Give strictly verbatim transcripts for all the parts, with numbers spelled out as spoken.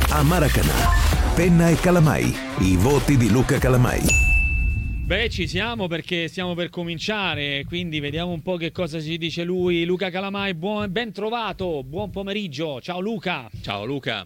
a Maracanã. Penna e Calamai, i voti di Luca Calamai. Beh, ci siamo perché stiamo per cominciare, quindi vediamo un po' che cosa ci dice lui. Luca Calamai, buon, ben trovato, buon pomeriggio. Ciao Luca. Ciao Luca.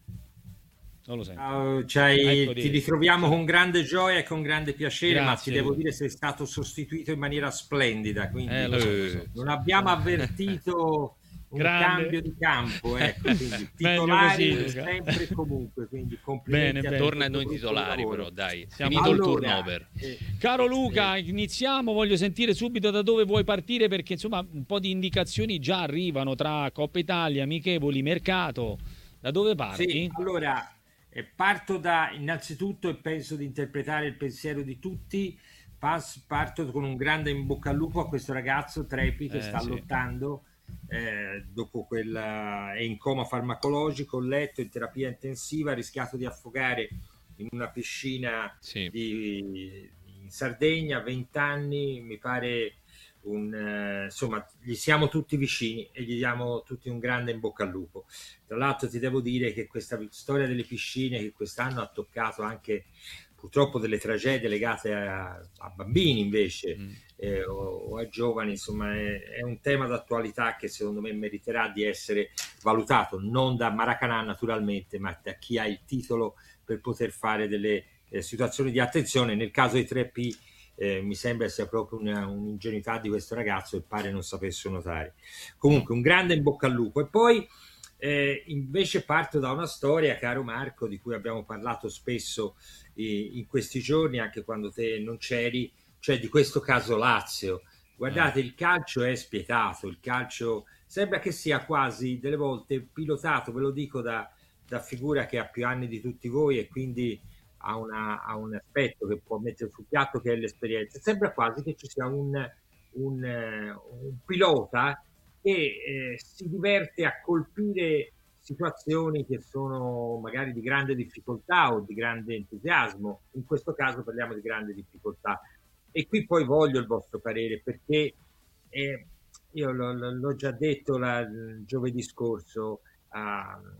Non lo sento. Ciao, c'hai- Ecco, ti di- ritroviamo con grande gioia e con grande piacere, ma Grazie, ti devo Luca. dire sei stato sostituito in maniera splendida, quindi Eh, lo so, lo so. Eh, non abbiamo avvertito un Grande. cambio di campo, ecco, quindi Meglio titolari così, Luca. sempre e comunque, quindi complimenti Bene, a bene. tutto torna a il noi gruppo di titolari lavoro. però, dai. Siamo- Finito il Allora, turnover. eh, Caro Luca, iniziamo, voglio sentire subito da dove vuoi partire perché insomma un po' di indicazioni già arrivano tra Coppa Italia, amichevoli, mercato. Da dove parti? Sì, allora eh, parto da innanzitutto e penso di interpretare il pensiero di tutti. Pas- parto con un grande in bocca al lupo a questo ragazzo Trepi che Eh, sta sì. lottando eh, dopo quella è in coma farmacologico, letto in terapia intensiva, ha rischiato di affogare in una piscina Sì. di- in Sardegna, venti anni, mi pare un, eh, insomma, gli siamo tutti vicini e gli diamo tutti un grande in bocca al lupo. Tra l'altro ti devo dire che questa storia delle piscine che quest'anno ha toccato anche purtroppo delle tragedie legate a, a bambini invece Mm. eh, o, o a giovani, insomma è, è un tema d'attualità che secondo me meriterà di essere valutato non da Maracanã naturalmente, ma da chi ha il titolo per poter fare delle eh, situazioni di attenzione. Nel caso di tre P eh, mi sembra sia proprio una, un'ingenuità di questo ragazzo e pare non sapesse notare. Comunque un grande in bocca al lupo. E poi eh, invece parto da una storia, caro Marco, di cui abbiamo parlato spesso eh, in questi giorni, anche quando te non c'eri, cioè di questo caso Lazio. Guardate, il calcio è spietato, il calcio sembra che sia quasi delle volte pilotato, ve lo dico da, da figura che ha più anni di tutti voi e quindi ha, una, ha un aspetto che può mettere sul piatto che è l'esperienza. Sembra quasi che ci sia un, un, eh, un pilota che eh, si diverte a colpire situazioni che sono magari di grande difficoltà o di grande entusiasmo. In questo caso parliamo di grande difficoltà. E qui poi voglio il vostro parere perché eh, io l'ho, l'ho già detto la, il giovedì scorso a,